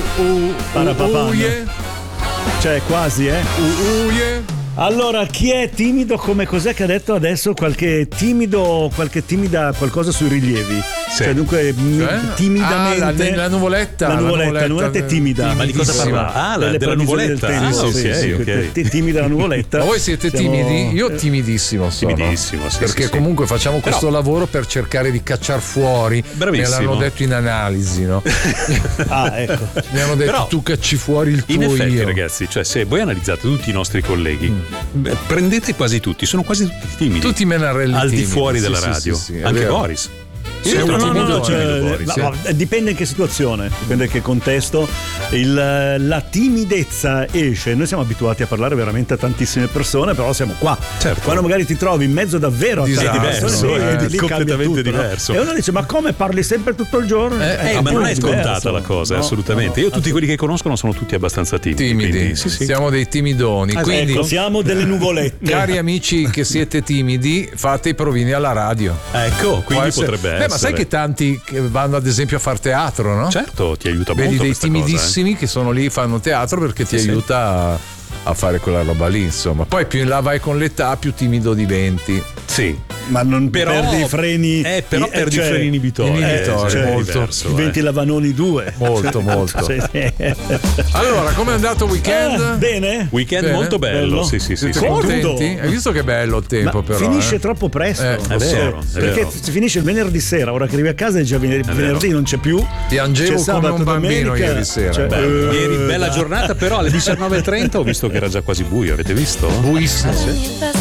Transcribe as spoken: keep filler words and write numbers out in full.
uh, Parapapà, uie. Cioè, quasi, eh? Uh, uie. Allora, chi è timido come cos'è che ha detto adesso? Qualche timido, qualche timida qualcosa sui rilievi. Sì. Cioè, dunque, Cioè? timidamente. Ah, la, la nuvoletta. La nuvoletta, la nuvoletta, la nuvoletta è timida. Ma di cosa parla? Ah, la, Delle della previsioni nuvoletta. del tempo, Ah, sì, ok, sì, ok. t- Timida la nuvoletta. Ma voi siete Siamo- timidi? Io timidissimo sono. Timidissimo, sì, Perché sì, sì. comunque facciamo questo Però- lavoro per cercare di cacciar fuori. Bravissimo. Me l'hanno detto in analisi, no? Ah, ecco. Mi hanno detto Però- tu cacci fuori il tuo In effetti, io. ragazzi, cioè, se voi analizzate tutti i nostri colleghi, beh, prendete quasi tutti, sono quasi tutti timidi. Tutti menarelli al di timidi, fuori sì, della sì, radio. sì, sì, è Anche vero. Boris. Sì, Io no, trovo no, molto no, timido cioè, Boris, Ma- sì. ma dipende in che situazione, dipende in che contesto. Il, la timidezza esce. Noi siamo abituati a parlare veramente a tantissime persone, però siamo qua. Certo. Quando magari ti trovi in mezzo davvero a tante Disastro, persone, eh, vedi, lì cambia completamente tutto, no? diverso. E uno dice: ma come parli sempre tutto il giorno? Eh, Eh, Ah, ma non è appunto, scontata diverso. la cosa, No, assolutamente. no, Io tutti quelli che conoscono sono tutti abbastanza timidi. Timidi, quindi, sì, sì. siamo dei timidoni. Ah, Quindi, ecco, siamo delle nuvolette. cari amici che siete timidi, fate i provini alla radio. Ecco, Può quindi essere- potrebbe Beh, essere. ma sai che tanti che vanno ad esempio a far teatro, no? Certo, ti aiuta Vedi molto dei questa cosa, eh. timidissimi che sono lì, fanno teatro perché ti Sì, sì. aiuta a, a fare quella roba lì, insomma. Poi più in là vai con l'età, più timido diventi. Sì. Ma non Però- perdi i freni. Eh, però i- perdi cioè, i freni inibitori. inibitori, Eh, cioè, molto. diverso, diventi eh. Lavanoni due. Molto, molto. Sì, sì. Allora, com'è andato il weekend? Eh, bene. Weekend Bene. molto bello, Bello. sì, sì, sì. Siete sì. Corto. contenti? Hai visto che bello il tempo, Ma però? finisce eh? troppo presto. Eh, È vero, è Perché vero. si finisce il venerdì sera, ora che arrivi a casa è già vener- vero. venerdì, non c'è più. Piangevo C'è come sabato, un bambino domenica, ieri sera. cioè, Bello. eh, Ieri bella giornata, però alle diciannove e trenta ho visto che era già quasi buio, avete visto? Buissimo. Best